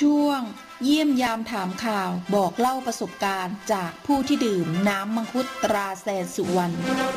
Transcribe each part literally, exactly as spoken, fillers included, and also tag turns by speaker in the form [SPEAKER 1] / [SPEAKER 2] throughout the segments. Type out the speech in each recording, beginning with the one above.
[SPEAKER 1] ช่วงเยี่ยมยามถามข่าวบอกเล่าประสบการณ์จากผู้ที่ดื่มน้ำมังคุดตราแสนสุวรรณ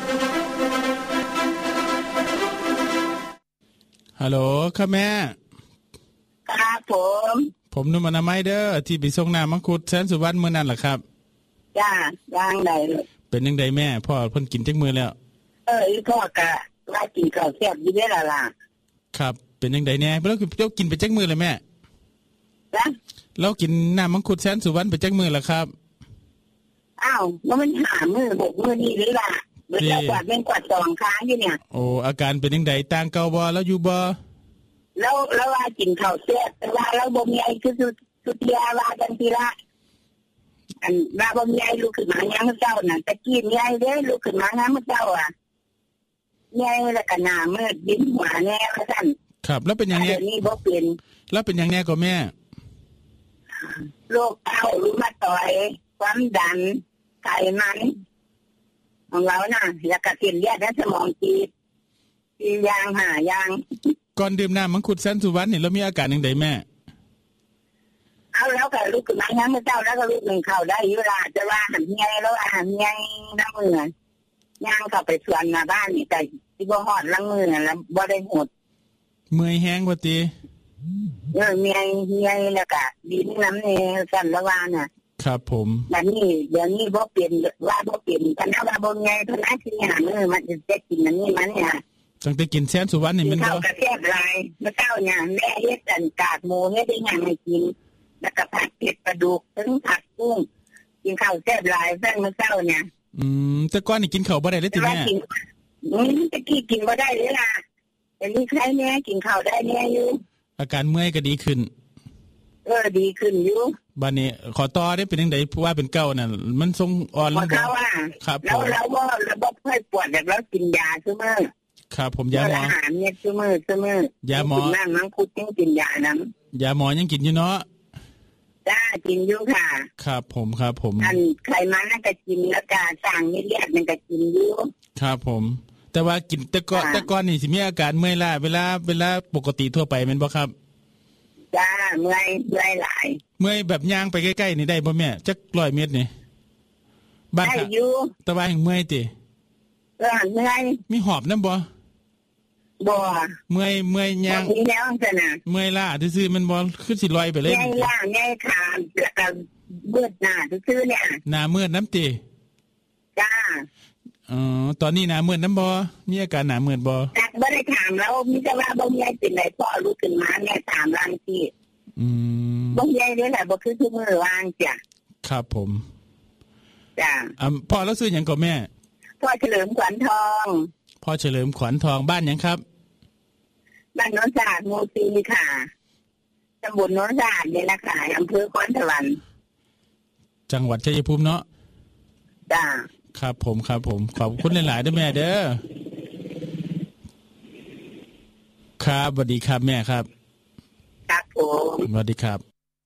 [SPEAKER 2] ฮัลโหลครับแม่
[SPEAKER 3] ครับผม
[SPEAKER 2] ผมนุ่มอนามัยเด้อที่ไปส่งน้ำมังคุดแสนสุวรรณมื้อนั้นล่ะครับ
[SPEAKER 3] จ้าย่างใด
[SPEAKER 2] เป็นจังไดแม่พ่อเพิ่นกินจักมื้อแล้ว
[SPEAKER 3] เอออีพ่อก็ว่ากินข้าวแซ่บอยู่เด้อล่ะล่ะ
[SPEAKER 2] ครับเป็นจังไดแน่แล้วเจ้ากินไปจักมื้อเลยแม่
[SPEAKER 3] จ้ะ
[SPEAKER 2] แล้วกินน้ำมังคุดแสนสุวรรณไปจักมื้อล่ะครับ
[SPEAKER 3] อ้าวมันห้ามื้อหกมื้อนี่หรือล่ะเบิดแล้วกว่าเป็นกว่าสองครั้งอยู่เนี่ย
[SPEAKER 2] โอ้อาการเป็นจังไดต่างเก่าบ่แล้วอยู่บ่
[SPEAKER 3] แล้วแล้วว่ากินข้าวแซ่บแต่ว่าแล้วบ่มีไอ้คือสุดยาว่าจังซี่ล่ะอันว่าบ่มีไอ้ลูกขึ้นมายามมื้อเช้าน่ะตะกี้มีไอ้เด้ลูกขึ้นมายามมื้อเช้าอ่ะมีไอ้แล้วก็หน้ามืดยิ้มหัวแน่ว่าซั่น
[SPEAKER 2] ครับแล้วเป็นหยังแน่
[SPEAKER 3] นี่บ่เป็น
[SPEAKER 2] แล้วเป็นหยังแน่ก็แม่
[SPEAKER 3] โรคเต้ารุมาตอยความดันไขมันของเราน่ะแล้วก็เส้นเลือดในสมองตีบตียางหายาง
[SPEAKER 2] ก่อนดื่มน้ำมังคุดแสนสุวรรณนี่เรามีอาการจังไดแม่
[SPEAKER 3] เอาแล้วก็ลูกขึ้นมางั้นมื้อเช้าแล้วก็ลูกนึงเข้าได้อยู่ล่ะจะว่าหันใหญ่แล้วอาหารใหญ่น้ำมือย่างเข้าไปสวนหน้าบ้านนี่แต่สิบ่ฮอดลังมือน่ะแล้วบ่ได้หด
[SPEAKER 2] เมื่อยแฮงบ่ติ
[SPEAKER 3] เออเมื่อยเมื่อยแล้วก็ดินน้ำนี่สั่นละว่าน่ะ
[SPEAKER 2] ครับผม
[SPEAKER 3] บัดนี้เดี๋ยวนี้บ่เปลี่ยนว่าบ่เปลี่ยนกันนะว่าบ่ไงเพิ่นน่าสิหามื้อมันจะกินอันนี้มันเนี่ย
[SPEAKER 2] ตั้งแต่กินแสนสุวรรณนี่มันบ่
[SPEAKER 3] เข้ากระแทกลายมื้อเช้าเนี่ยแม่เฮ็ดอันกากหมูเฮ็ดได้หยังให้กินแล้วก็ผัดเผ็ดปลาดุกถึงผัดกุ้งกินข้าวแซ่บหลายซั่นมื้อเช้าเนี่ย
[SPEAKER 2] อืมแต่ก่อนนี่กินข้าวบ่ได้เลยติแม่
[SPEAKER 3] อืมตะกี้กินบ่ได้เลยล่ะแต่นี่ใครแน่กินข้าวได้แน่อยู่
[SPEAKER 2] อาการเมื่อยก็ดีขึ้น
[SPEAKER 3] เออดีขึ้นอยู่
[SPEAKER 2] บัดนี้ขอต่อได้เป็นจังได๋ว่าเป็นเก่าน่ะมันทรงอ่อนลงบ่
[SPEAKER 3] ครับแล้วเราบ่ระบบค่อยปวดแบบเรากินยาซุมื้อ
[SPEAKER 2] ครับผมยาหมอ
[SPEAKER 3] อาหารเนี่ยซุมื้อซุมื้อย
[SPEAKER 2] าหมอ
[SPEAKER 3] นั่นมังคุดยังกินยานั้น
[SPEAKER 2] ยาหมอยังกินอยู่เนาะ
[SPEAKER 3] จ้ากินอยู่ค่ะ
[SPEAKER 2] ครับผมครับผม
[SPEAKER 3] อันไขมันนั่นก็กินแล้วก็สร้างเลือดมันก็กินอยู่
[SPEAKER 2] ครับผมแต่ว่ากินแต่ก่อนแต่ก่อนนี่สิมีอาการเมื่อยล้าเวลาเวลาปกติทั่วไปแม่นบ่ครับ
[SPEAKER 3] จ้าเมื่อยเมื่อยหลาย
[SPEAKER 2] เมื่อยแบบย่างไปใกล้ๆนี่ได้บ่แม่จักร้อยเมตรนี่
[SPEAKER 3] บ้านได้อยู่
[SPEAKER 2] แต่ว่ายังเมื่อยติ
[SPEAKER 3] เออเมื่อย
[SPEAKER 2] มีหอบนำบ่
[SPEAKER 3] บ่
[SPEAKER 2] เมื่อยเมื่อยย่าง
[SPEAKER 3] มีแล้วซั่นน่ะ
[SPEAKER 2] เมื่อยล้าซื่อๆมันบ่คือสิลอยไปเลย
[SPEAKER 3] เมื่อยล้าเมื่อยขาแล้วก็เบิดหน้าซื่อๆเนี่ย
[SPEAKER 2] หน้ามืดนำติ
[SPEAKER 3] จ้า
[SPEAKER 2] อ๋อตอนนี้หน้ามืดนำบ่มีอาการหน้ามืดบ่
[SPEAKER 3] จักบ่ได้ถามแล้วมีแต่ว่าบ่มีอะไรเป็นไรพ่อรู้ขึ้นมาแม่ถามลางที่
[SPEAKER 2] อืม
[SPEAKER 3] บ่ใหญ่เด้อล่ะบ่คือทุกมื้อวางจ้ะ
[SPEAKER 2] ครับผม
[SPEAKER 3] จ้า
[SPEAKER 2] อ่าพ่อแล้วชื่อหยังก็แม่
[SPEAKER 3] พ่อเฉลิมขวัญทอง
[SPEAKER 2] พ่อเฉลิมขวัญทองบ้านหยังครับ
[SPEAKER 3] บ้านโนนสะอาดหมู่สี่ค่ะตำบลโนนสะอาดนี่นะคะอำเภอคอนสวรรค์
[SPEAKER 2] จังหวัดชัยภูมิเนาะ
[SPEAKER 3] จ้า
[SPEAKER 2] ครับผมครับผมขอบคุณหลายๆด้วยแม่เด้อครับสวัสดีครับแม่ครับ
[SPEAKER 3] ครับผม
[SPEAKER 2] สวัสดีครับ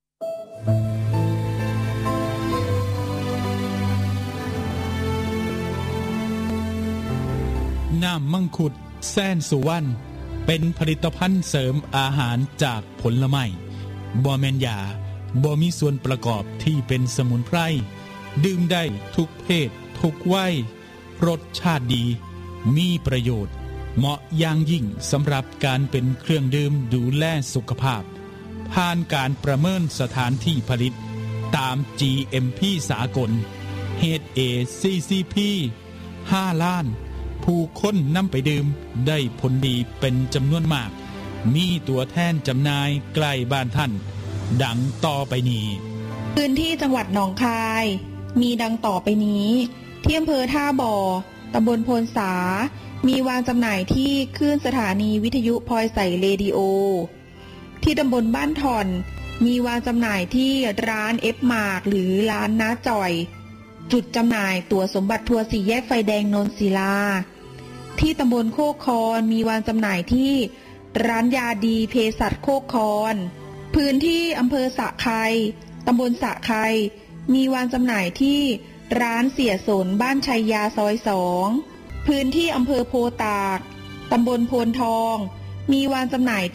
[SPEAKER 2] น้ำมังคุดแสนสุวรรณเป็นผลิตภัณฑ์เสริมอาหารจากผลไม้บ่แม่นยาบ่มีส่วนประกอบที่เป็นสมุนไพรดื่มได้ทุกเพศทุกวัยรสชาติดีมีประโยชน์เหมาะอย่างยิ่งสำหรับการเป็นเครื่องดื่มดูแลสุขภาพผ่านการประเมินสถานที่ผลิตตาม จี เอ็ม พี สากล เอช เอ ซี ซี พี ห้าล้านผู้คนนำไปดื่มได้ผลดีเป็นจำนวนมากมีตัวแทนจำหน่ายใกล้บ้านท่านดังต่อไปนี้
[SPEAKER 1] พื้นที่จังหวัดหนองคายมีดังต่อไปนี้ที่อำเภอท่าบ่อตำบลโพนสามีวางจำหน่ายที่คลื่นสถานีวิทยุพลอยใสเรดิโอที่ตำบลบ้านถ่อนมีวางจำหน่ายที่ร้านเอฟมาร์กหรือร้านน้าจ่อยจุดจำหน่ายตั๋วสมบัติทัวร์สี่แยกไฟแดงนนศิลาที่ตำบลโคกคอนมีวางจำหน่ายที่ร้านยาดีเภสัชโคกคอนพื้นที่อำเภอสะไคร้ตำบลสะไคร้มีวางจำหน่ายที่ร้านเสียสนบ้านชัยยาซอยสองพื้นที่อำเภอโพตากตำบลโพนทองมีวางจำหน่าย